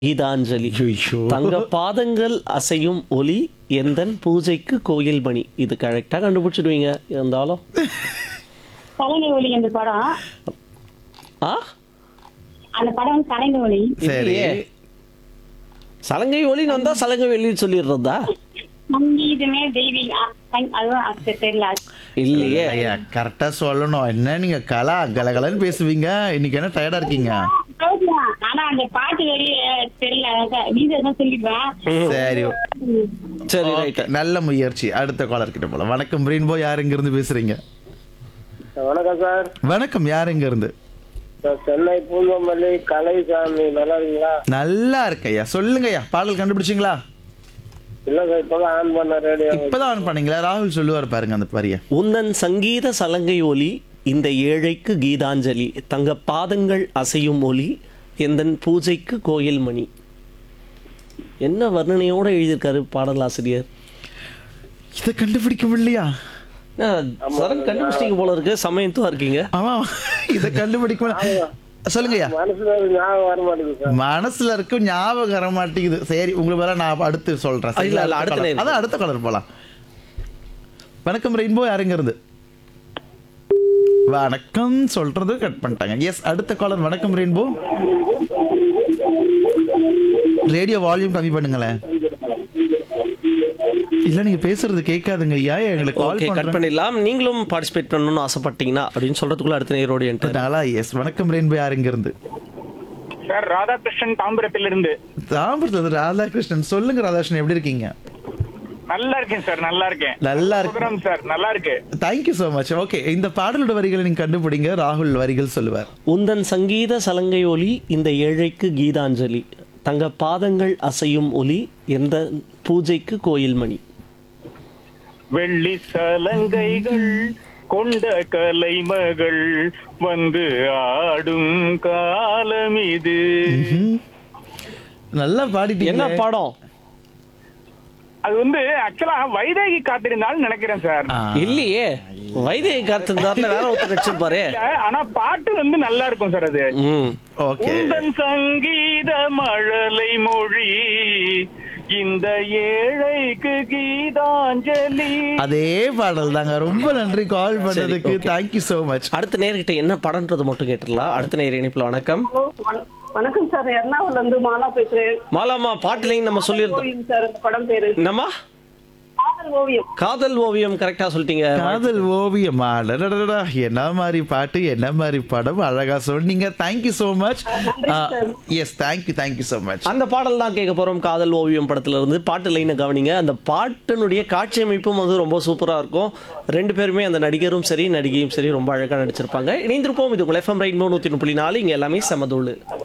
கீதாஞ்சலி. ஐயோ. தங்க பாதங்கள் அசையும் ஒலி எந்தன் பூஜைக்கு கோயில் மணி. இது கரெக்டா கண்டுபிடிச்சிடுவீங்க. இருந்தாலும் கலைஞ ஒளி அந்த படம். ஆ அந்த படம் வந்து கலைஞ ஒளி. சரி இல்லையே. சலங்கை ஒலின்னு வந்தா சலங்கை வெளின்னு சொல்லிடுறதா? சங்கீதமே தெய்வீக அதுவும் தெரியல. இல்லையே. ஐயா கரெக்டா சொல்லணும். என்ன நீங்க கலா கலகலன்னு பேசுவீங்க. இன்னைக்கு என்ன டயர்டா இருக்கீங்க? ஆனா அந்த பாட்டு வரி தெரியல. நீதான் சொல்லிடுவேன். சரி சரி Okay, ரைட். நல்ல முயற்சி. அடுத்த காலர் கிட்ட போலாம். வணக்கம் ரெயின்போ, யார் எங்க இருந்து பேசுறீங்க? வணக்கம் சார். வணக்கம், யார் எங்க இருந்து? சார் சென்னை பூந்தமல்லி கலைசாமி, நல்லா இருக்கீங்களா? நல்லா இருக்கையா, சொல்லுங்கய்யா. பாடல் கண்டுபிடிச்சிங்களா? இல்ல சார், இப்பதான் ஆன் பண்ண ரேடியோ. இப்பதான் ஆன் பண்ணீங்களா? ராகுல் சொல்லுவார் பாருங்க அந்த வரிய. உந்தன் சங்கீத சலங்கை ஒலி இந்த ஏழைக்கு கீதாஞ்சலி. தங்க பாதங்கள் அசையும் ஒலி எந்தன் பூஜைக்கு கோயில் மணி. என்ன வர்ணனையோட எழுதியிருக்காரு பாடலாசிரியர். இதை கண்டுபிடிக்க முடியலையா? சரண் கண்டுபிடிச்சிங்க போல இருக்கு. சமயத்துவா இருக்கீங்க. ஆமா, இதை கண்டுபிடிக்க முடியல. சொல்லுங்கய்யா. மனசுல ஒரு ஞாபகம் வர மாட்டேங்குது சார். மனசுல இருக்கும், ஞாபகம் வர மாட்டேங்குது. சரி, உங்களுக்கு வேற நான் அடுத்து சொல்றேன். இல்ல, இல்ல, அடுத்த caller. நேரம். அதான் அடுத்த கலர் போலாம். வணக்கம் ரெயின்போ, யாருங்க இருந்து? வணக்கம் சொல்றது கட் பண்ணிட்டாங்க. எஸ், அடுத்த காலர். வணக்கம் ரெயின்போ. ரேடியோ வால்யூம் கம்மி பண்ணுங்களேன். இல்ல, நீங்க பேசுறது கேட்காதுங்க. ஐயா எங்களுக்கு ஓகே, கால் கட் பண்ணிடலாம். நீங்களும் பார்ட்டிசிபேட் பண்ணணும்னு ஆசைப்பட்டீங்கன்னா அப்படின்னு சொல்றதுக்குள்ள அடுத்த நேரோட என்டர். பண்ணாங்களா? எஸ், வணக்கம் ரெயின்போ, யாருங்க இருந்து? சார் ராதாகிருஷ்ணன் தாம்பரத்திலிருந்து. தாம்பரத்து ராதாகிருஷ்ணன். சொல்லுங்க ராதாகிருஷ்ணன், எப்படி இருக்கீங்க? நல்லா இருக்கேன் சார், நல்லா இருக்கேன். நல்லா இருக்கு ப்ரோக்ராம் சார், நல்லா இருக்கு. Thank you so much. ஓகே, இந்த பாடலோட வரிகளை நீங்க கண்டுபிடிங்க. ராகுல் வரிகள் சொல்லுவார். உந்தன் சங்கீத சலங்கை ஒலி இந்த ஏழைக்கு கீதாஞ்சலி. தங்க பாதங்கள் அசையும் ஒலி எந்த பூஜைக்கு கோயில் மணி. வெள்ளி சலங்கைகள் கொண்ட கலைமகள் வந்து ஆடும் காலம் இது. நல்லா பாடிட்டீங்க. என்ன பாடம்? அது வந்து ஆக்சுவலா வைதேகி காத்திருந்தாலும் நினைக்கிறேன் சார். இல்லையே, வைத்திய காத்திருந்தாருல வேற ஒருத்தர் நடிச்சிருப்பாரு. ஆனா பாட்டு வந்து நல்லா இருக்கும் சார். அது ஓகே. உந்தன் சங்கீத மழலை மொழி இந்த ஏழைக்கு கீதாஞ்சலி. அதே பாடல் தாங்க. ரொம்ப நன்றி கால் பண்ணதுக்கு. okay. Thank you so much. அடுத்த நேர்கிட்ட என்ன படம்ன்றது மட்டும் கேட்டுடலாம். அடுத்த நேர் இணைப்புல. வணக்கம். வணக்கம் சார், எர்ணாகுளம்ல இருந்து மாலா பேசுறேன். மாலாமா, பாட்டுலையும் நம்ம சொல்லியிருந்தோம். ஓவியம் சார், இந்த படம் பேரு என்னம்மா? காதல் ஓவியம். காதல் ஓவியம். கரெக்டா சொல்லிட்டீங்க. காதல் ஓவியமா? அடடடடா, என்ன மாதிரி பாட்டு, என்ன மாதிரி படம், அழகா சொன்னீங்க. Thank you so much. S, thank you so much. அந்த பாடல் தான் கேட்க போறோம். காதல் ஓவியம் படத்துல இருந்து. பாட்டு லைனை கவனிங்க. அந்த பாட்டினுடைய காட்சி அமைப்பும் வந்து ரொம்ப சூப்பரா இருக்கும். ரெண்டு பேருமே, அந்த நடிகரும் சரி நடிகையும் சரி, ரொம்ப அழகா நடிச்சிருப்பாங்க. இணைந்திருப்போம். இது உங்கள் FM ரெயின்போ 103.4. இங்க எல்லாமே சமதூளு.